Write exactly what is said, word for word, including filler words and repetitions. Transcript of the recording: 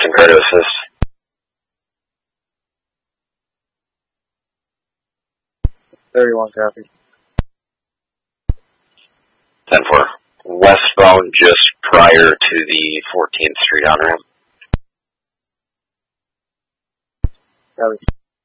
Watson car to assist. thirty-one copy. ten four. Westbound just prior to the fourteenth Street on-ramp. Copy.